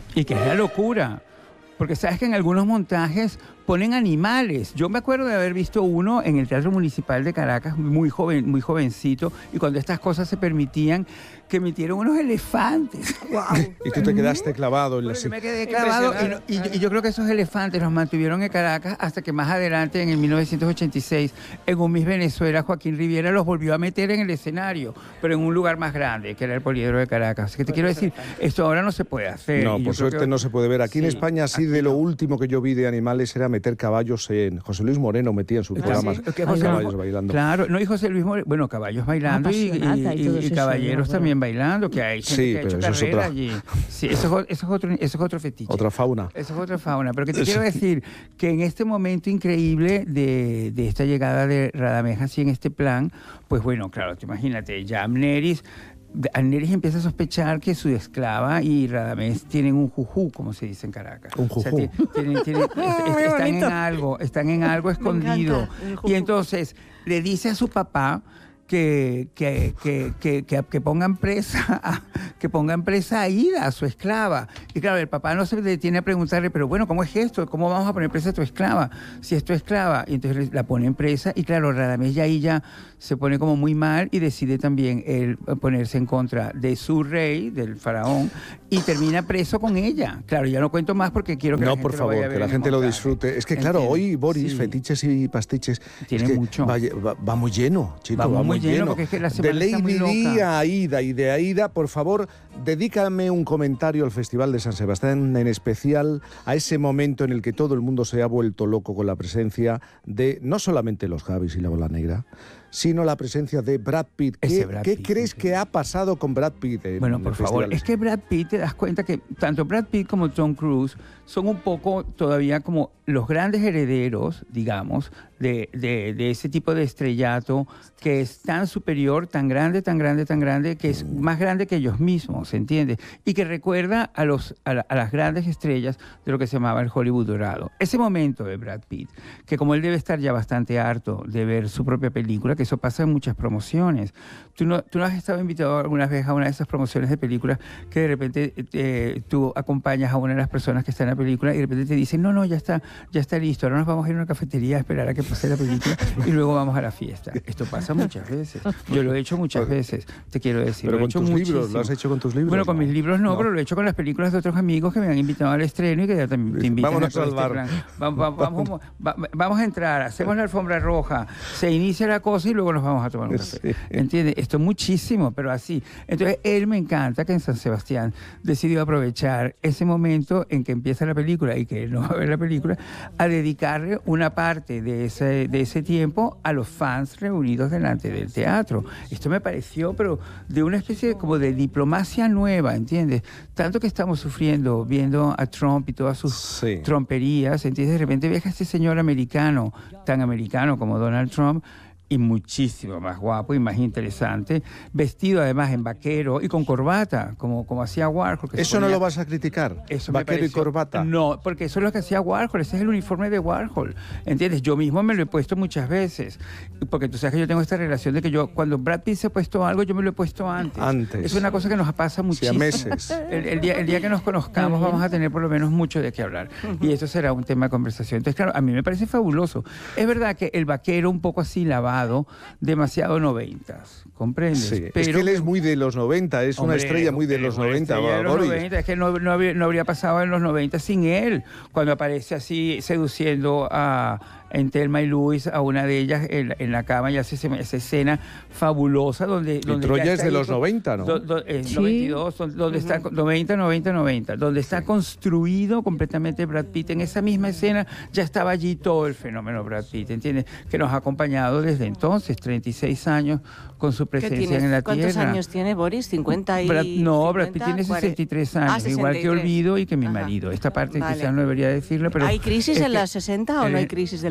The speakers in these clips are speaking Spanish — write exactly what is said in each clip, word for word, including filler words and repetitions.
Y que es la locura. Porque sabes que en algunos montajes ponen animales. Yo me acuerdo de haber visto uno en el Teatro Municipal de Caracas, muy joven, muy jovencito, y cuando estas cosas se permitían, que emitieron unos elefantes. Wow. Y tú te quedaste clavado en la... Bueno, yo me quedé clavado y, y, y yo creo que esos elefantes los mantuvieron en Caracas hasta que más adelante, en el mil novecientos ochenta y seis, en un Miss Venezuela, Joaquín Riviera los volvió a meter en el escenario, pero en un lugar más grande, que era el Poliedro de Caracas. Así que te quiero decir, esto ahora no se puede hacer. No, por suerte que... no se puede ver. Aquí sí, en España sí, de lo no. último que yo vi de animales era meter caballos en... José Luis Moreno metía en sus programas sí, okay, José caballos Luis, bailando. Claro, no, y José Luis Moreno, bueno, caballos bailando y, y, y, y caballeros eso, también bueno. bailando, que hay gente sí, que ha hecho pero eso es otra... allí. Sí, eso, eso, es otro, eso es otro fetiche. Otra fauna. Eso es otra fauna. Pero que te quiero decir que en este momento increíble de, de esta llegada de Radamés así en este plan, pues bueno, claro, te imagínate, ya Amneris... Amneris empieza a sospechar que su esclava y Radamés tienen un jujú, como se dice en Caracas. Un jujú. O sea, tienen, tienen, est, están en algo, están en algo escondido. Y entonces le dice a su papá que, que, que, que, que, que pongan presa a, que pongan presa a Ida, a su esclava. Y claro, el papá no se detiene a preguntarle, pero bueno, ¿cómo es esto? ¿Cómo vamos a poner presa a tu esclava? Si es tu esclava. Y entonces la ponen presa y claro, Radamés ya ahí ya se pone como muy mal y decide también él ponerse en contra de su rey, del faraón, y termina preso con ella. Claro, ya no cuento más porque quiero que no, la gente por favor, lo vaya a ver que la gente lo disfrute. Es que claro, ¿entiendes? hoy Boris, sí. fetiches y pastiches, tiene es que mucho. Va, va, va muy lleno, chico, va, va muy lleno. lleno. Porque es que la de Lady Di a Aida y de Aida, por favor, dedícame un comentario al Festival de San Sebastián, en especial a ese momento en el que todo el mundo se ha vuelto loco con la presencia de no solamente los Javis y la Bola Negra, sino la presencia de Brad Pitt. ¿Qué, Brad ¿qué Pitt, crees sí. que ha pasado con Brad Pitt? En, bueno, en por favor, festivales? es que Brad Pitt, te das cuenta que tanto Brad Pitt como Tom Cruise son un poco todavía como los grandes herederos, digamos, de, de, de ese tipo de estrellato que es tan superior, tan grande, tan grande, tan grande, que es más grande que ellos mismos, ¿entiendes? Y que recuerda a, los, a, la, a las grandes estrellas de lo que se llamaba el Hollywood dorado. Ese momento de Brad Pitt, que como él debe estar ya bastante harto de ver su propia película, que eso pasa en muchas promociones. ¿Tú no, tú no has estado invitado alguna vez a una de esas promociones de películas que de repente eh, tú acompañas a una de las personas que está en la película y de repente te dicen, no, no, ya está, ya está listo, ahora nos vamos a ir a una cafetería a esperar a que pase la película y luego vamos a la fiesta? Esto pasa muchas veces. Yo lo he hecho muchas veces, te quiero decir. Pero lo he con hecho tus muchísimo. libros, ¿lo has hecho con tus libros? Bueno, con no. mis libros no, no, pero lo he hecho con las películas de otros amigos que me han invitado al estreno y que ya te, te invitan. Vámonos a al bar. Este vamos, vamos, vamos, vamos a entrar, hacemos la alfombra roja, se inicia la cosa y luego nos vamos a tomar un café. Sí. ¿Entiendes? Esto muchísimo, pero así. Entonces, él me encanta que en San Sebastián decidió aprovechar ese momento en que empieza la película y que él no va a ver la película, a dedicarle una parte de ese, de ese tiempo a los fans reunidos delante del teatro. Esto me pareció, pero de una especie de, como de diplomacia nueva, ¿entiendes? Tanto que estamos sufriendo viendo a Trump y todas sus sí. tromperías, ¿entiendes? De repente ves a este señor americano, tan americano como Donald Trump, y muchísimo más guapo y más interesante, vestido además en vaquero y con corbata, como, como hacía Warhol. ¿Eso ponía... no lo vas a criticar? Eso vaquero y corbata. No, porque eso es lo que hacía Warhol, ese es el uniforme de Warhol, ¿entiendes? Yo mismo me lo he puesto muchas veces, porque tú sabes que yo tengo esta relación de que yo, cuando Brad Pitt se ha puesto algo, yo me lo he puesto antes. Antes. Es una cosa que nos pasa muchísimo. Sí, a meses. El, el, día, el día que nos conozcamos vamos a tener por lo menos mucho de qué hablar, uh-huh. y eso será un tema de conversación. Entonces, claro, a mí me parece fabuloso. Es verdad que el vaquero un poco así lavado, de demasiado noventas, ¿comprendes? Sí, pero, es que él es muy de los noventa, es hombre, una estrella muy de los noventa. De los noventa, es que no, no, habría, no habría pasado en los noventa sin él, cuando aparece así seduciendo a... en Thelma y Luis, a una de ellas en, en la cama y hace esa escena fabulosa donde... donde Troya es de los noventa, ¿no? Do, do, eh, sí. noventa y dos, donde uh-huh. está noventa, noventa, noventa, donde está sí. construido completamente Brad Pitt. En esa misma escena ya estaba allí todo el fenómeno Brad Pitt, ¿entiendes? Que nos ha acompañado desde entonces, treinta y seis años con su presencia en la ¿Cuántos Tierra. ¿Cuántos años tiene Boris? ¿cincuenta y Brad, No, cincuenta, Brad Pitt tiene sesenta y tres años, ah, igual que Olvido y que mi marido. Esta parte vale. quizás no debería decirlo, pero... ¿Hay crisis es en los sesenta o eh, no hay crisis de los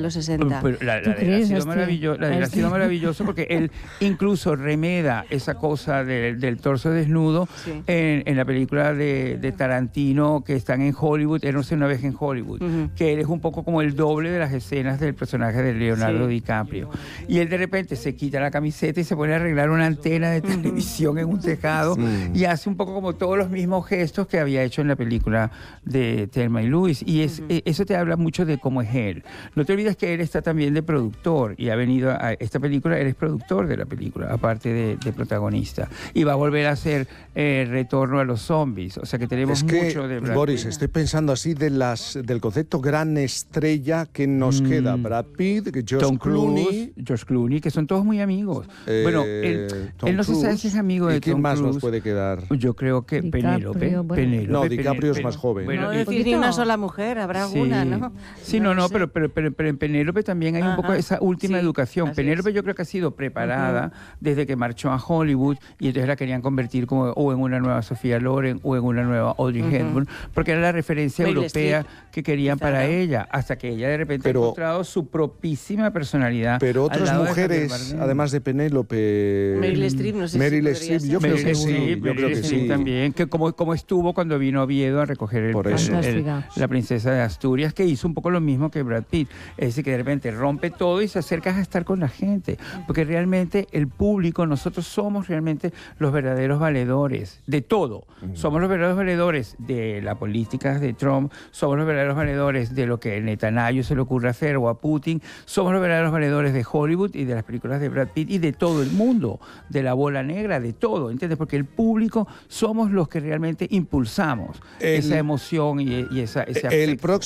los sesenta. Pero la, la de él ha sido maravilloso, la de él ha sido maravilloso porque él incluso remeda esa cosa de, del torso desnudo sí. en, en la película de, de Tarantino que están en Hollywood, Érase una vez en Hollywood, uh-huh. que él es un poco como el doble de las escenas del personaje de Leonardo sí. DiCaprio. Y él de repente se quita la camiseta y se pone a arreglar una antena de televisión en un tejado sí. y hace un poco como todos los mismos gestos que había hecho en la película de Thelma y Louise. Y es, uh-huh. eso te habla mucho de cómo es él. No te olvides que él está también de productor y ha venido a esta película, él es productor de la película, aparte de, de protagonista. Y va a volver a hacer eh, Retorno a los Zombies. O sea que tenemos es que, mucho de Brad Boris, Pitt. estoy pensando así de las, del concepto gran estrella que nos mm. queda. Brad Pitt, George Tom Clooney. Cruise, George Clooney, que son todos muy amigos. Eh, bueno, él, Tom él no se sabe si es amigo de ¿Y quién Tom más Cruise. nos puede quedar? Yo creo que DiCaprio, Penélope. bueno. Penélope No, DiCaprio Penélope, es más joven. Bueno, no y, decir ni una sola mujer, habrá sí, alguna, ¿no? Sí, no, no, no pero, pero, pero, pero en Penélope también hay Ajá, un poco esa última sí, educación. Penélope yo creo que ha sido preparada uh-huh. desde que marchó a Hollywood y entonces la querían convertir como o en una nueva Sofía Loren o en una nueva Audrey uh-huh. Hepburn, porque era la referencia Meryl europea Streep, que querían para claro. ella, hasta que ella de repente pero, ha encontrado su propísima personalidad. Pero otras mujeres, de además de Penélope... Meryl Streep, no sé Meryl si Streep, yo creo que sí. Yo creo que sí. También, que como, como estuvo cuando vino Oviedo a recoger el, el, el, la princesa de Asturias, que hizo un poco lo mismo que Brad Pitt. Es decir, que de repente rompe todo y se acerca a estar con la gente. Porque realmente el público, nosotros somos realmente los verdaderos valedores de todo. Uh-huh. Somos los verdaderos valedores de la política de Trump, somos los verdaderos valedores de lo que a Netanyahu se le ocurre hacer o a Putin, somos los verdaderos valedores de Hollywood y de las películas de Brad Pitt y de todo el mundo, de la bola negra, de todo, ¿entiendes? Porque el público somos los que realmente impulsamos el, esa emoción y, y esa, ese afecto. El próximo